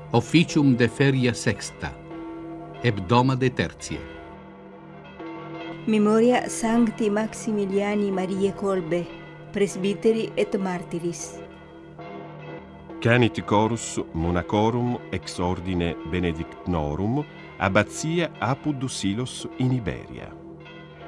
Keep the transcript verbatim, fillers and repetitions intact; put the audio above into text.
Officium de feria sexta, hebdomade tertiae. Memoria Sancti Maximiliani Mariae Kolbe, presbiteri et martyris. Canit chorus monacorum ex ordine benedictnorum, abbatia Apud Silos in Iberia.